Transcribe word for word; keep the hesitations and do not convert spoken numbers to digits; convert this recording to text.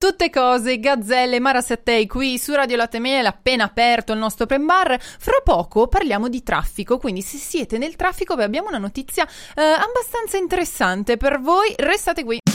Tutte cose, gazzelle, Mara Sattei qui su Radio Latte Miele, appena aperto il nostro open bar. Fra poco parliamo di traffico, quindi se siete nel traffico beh, abbiamo una notizia eh, abbastanza interessante per voi, restate qui.